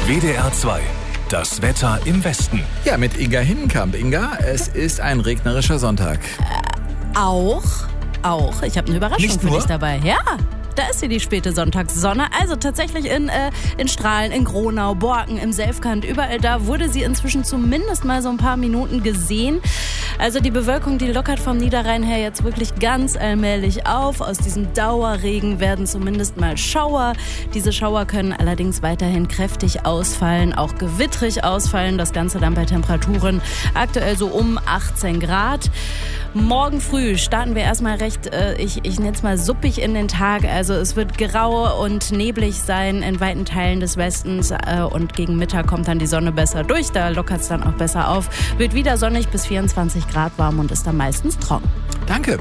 WDR 2. Das Wetter im Westen. Ja, mit Inga Hinnenkamp. Inga, es ist ein regnerischer Sonntag. Auch. Ich habe eine Überraschung Nicht für nur? dich dabei. Ja, da ist sie, die späte Sonntagssonne. Also tatsächlich in Strahlen, in Gronau, Borken, im Selfkant, überall da wurde sie inzwischen zumindest mal so ein paar Minuten gesehen. Also die Bewölkung, die lockert vom Niederrhein her jetzt wirklich ganz allmählich auf. Aus diesem Dauerregen werden zumindest mal Schauer. Diese Schauer können allerdings weiterhin kräftig ausfallen, auch gewittrig ausfallen. Das Ganze dann bei Temperaturen aktuell so um 18 Grad. Morgen früh starten wir erstmal recht, ich nenne es mal suppig in den Tag. Also es wird grau und neblig sein in weiten Teilen des Westens und gegen Mittag kommt dann die Sonne besser durch. Da lockert es dann auch besser auf. Wird wieder sonnig bis 24 Grad warm und ist dann meistens trocken. Danke.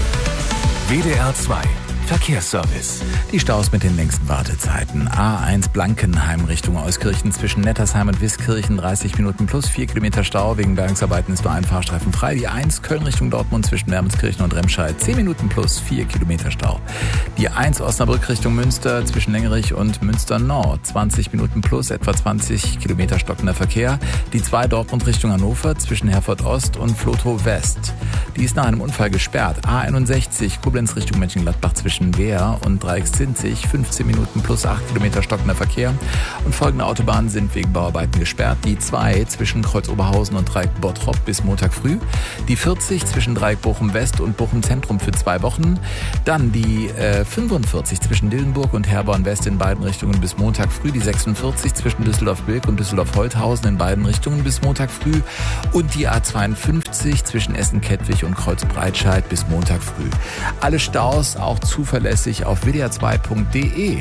WDR 2. Verkehrsservice. Die Staus mit den längsten Wartezeiten. A1 Blankenheim Richtung Euskirchen zwischen Nettersheim und Wiskirchen 30 Minuten plus 4 Kilometer Stau. Wegen Bergungsarbeiten ist nur ein Fahrstreifen frei. Die 1 Köln Richtung Dortmund zwischen Wermelskirchen und Remscheid 10 Minuten plus 4 Kilometer Stau. Die 1 Osnabrück Richtung Münster zwischen Lengerich und Münster Nord 20 Minuten plus etwa 20 Kilometer stockender Verkehr. Die 2 Dortmund Richtung Hannover zwischen Herford Ost und Vlotho West. Die ist nach einem Unfall gesperrt. A61 Koblenz Richtung Mönchengladbach zwischen Wehr und Dreieckszinzig 15 Minuten plus 8 Kilometer stockender Verkehr. Und folgende Autobahnen sind wegen Bauarbeiten gesperrt. Die 2 zwischen Kreuz Oberhausen und Dreieck Bottrop bis Montag früh. Die 40 zwischen Dreieck Bochum West und Bochum Zentrum für 2 Wochen. Dann die 45 zwischen Dillenburg und Herborn West in beiden Richtungen bis Montag früh. Die 46 zwischen Düsseldorf-Bilk und Düsseldorf-Holthausen in beiden Richtungen bis Montag früh. Und die A52 zwischen Essen-Kettwig und Kreuz-Breitscheid bis Montag früh. Alle Staus auch zuverlässig auf wdr2.de.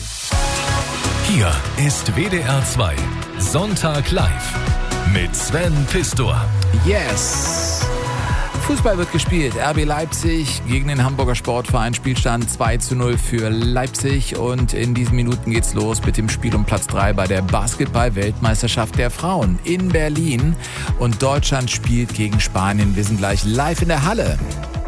Hier ist WDR 2. Sonntag live. Mit Sven Pistor. Yes! Fußball wird gespielt. RB Leipzig gegen den Hamburger Sportverein. Spielstand 2:0 für Leipzig. Und in diesen Minuten geht's los mit dem Spiel um Platz 3 bei der Basketball-Weltmeisterschaft der Frauen in Berlin. Und Deutschland spielt gegen Spanien. Wir sind gleich live in der Halle.